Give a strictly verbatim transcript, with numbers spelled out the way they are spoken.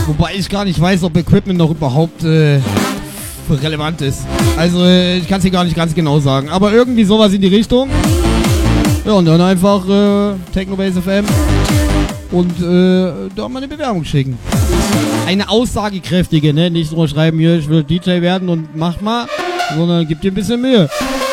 Wobei ich gar nicht weiß, ob Equipment noch überhaupt äh, relevant ist. Also äh, ich kann es hier gar nicht ganz genau sagen. Aber irgendwie sowas in die Richtung. Ja, und dann einfach äh, Technobase F M und äh, da mal eine Bewerbung schicken. Eine aussagekräftige, ne? Nicht nur schreiben, hier, ich will D J werden und mach mal, sondern gib dir ein bisschen Mühe.